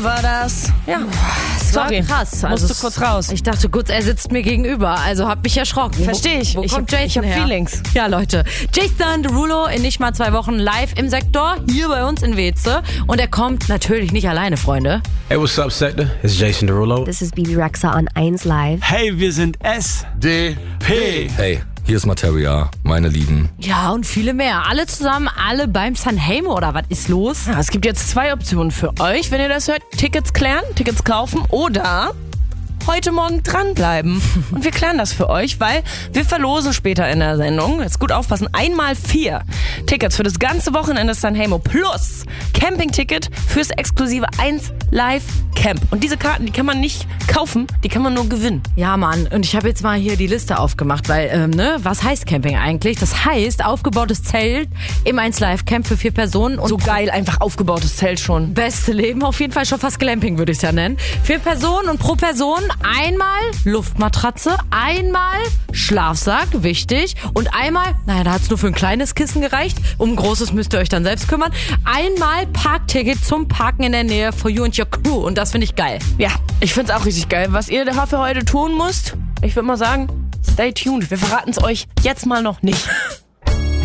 war das. Ja, Sorry, krass. Musste kurz raus. Ich dachte kurz, er sitzt mir gegenüber, also hab mich erschrocken. Verstehe ich. Wo kommt Jason ich hab her? Feelings. Ja, Leute. Jason Derulo in nicht mal 2 Wochen live im Sektor, hier bei uns in Weze. Und er kommt natürlich nicht alleine, Freunde. Hey, what's up, Sector? It's Jason Derulo. This is Bibi Rexa on 1 Live. Hey, wir sind SDP. Hey, hier ist Materia, meine Lieben. Ja, und viele mehr. Alle zusammen, alle beim Sanremo, oder was ist los? Ja, es gibt jetzt 2 Optionen für euch, wenn ihr das hört. Tickets klären, Tickets kaufen oder heute Morgen dranbleiben. Und wir klären das für euch, weil wir verlosen später in der Sendung, jetzt gut aufpassen, 1x4 Tickets für das ganze Wochenende Sanremo plus Campingticket fürs exklusive 1 Live Camp. Und diese Karten, die kann man nicht kaufen, die kann man nur gewinnen. Ja, Mann. Und ich habe jetzt mal hier die Liste aufgemacht, weil, was heißt Camping eigentlich? Das heißt, aufgebautes Zelt im 1 Live Camp für 4 Personen. Und So geil, einfach aufgebautes Zelt schon. beste Leben, auf jeden Fall schon fast Glamping, würde ich es ja nennen. 4 Personen und pro Person einmal Luftmatratze, einmal Schlafsack, wichtig, und einmal, naja, da hat es nur für ein kleines Kissen gereicht, um ein großes müsst ihr euch dann selbst kümmern, einmal Parkticket zum Parken in der Nähe for you and your crew, und das finde ich geil. Ja, ich find's auch richtig geil. Was ihr dafür heute tun müsst, ich würde mal sagen, stay tuned. Wir verraten es euch jetzt mal noch nicht.